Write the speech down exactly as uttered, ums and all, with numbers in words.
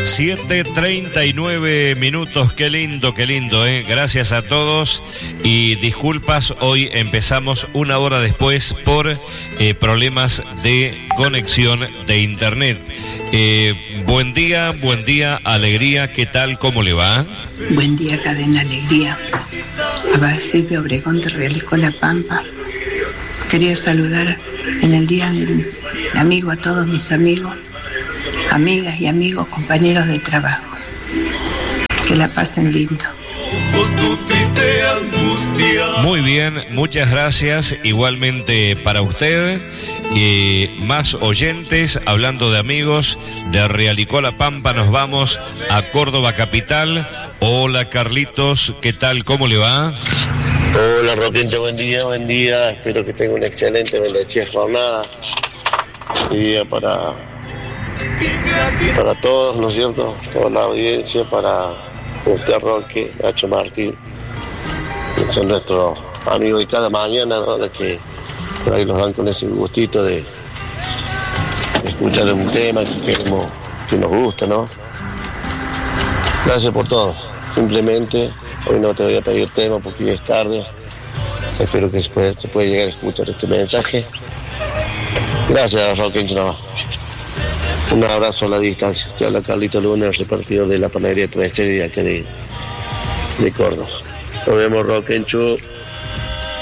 siete treinta y nueve minutos, qué lindo, qué lindo, ¿eh? Gracias a todos y disculpas, hoy empezamos una hora después por eh, problemas de conexión de internet. Eh, buen día, buen día, Alegría, ¿qué tal? ¿Cómo le va? Buen día, Cadena Alegría. Abad Silvia Obregón de Realicó La Pampa. Quería saludar en el día mi amigo a todos mis amigos, amigas y amigos, compañeros de trabajo. Que la pasen lindo. Muy bien, muchas gracias. Igualmente para usted. Y más oyentes, hablando de amigos, de Realicó La Pampa nos vamos a Córdoba capital. Hola Carlitos, ¿qué tal? ¿Cómo le va? Hola Roquencho, buen día, buen día. Espero que tenga una excelente, bendecida jornada. Y día para, para todos, ¿no es cierto? Toda la audiencia, para usted, Roque, Nacho Martín, que son nuestros amigos de cada mañana, ¿no? Los que por ahí nos dan con ese gustito de, de escuchar un tema que, queremos, que nos gusta, ¿no? Gracias por todo. Simplemente, hoy no te voy a pedir tema porque ya es tarde. Espero que se pueda, se pueda llegar a escuchar este mensaje. Gracias, Roque. Un abrazo a la distancia. Te habla Carlito Luna, el repartidor de la panadería Tres Estrellas de acá de, de Córdoba. Nos vemos, Roque.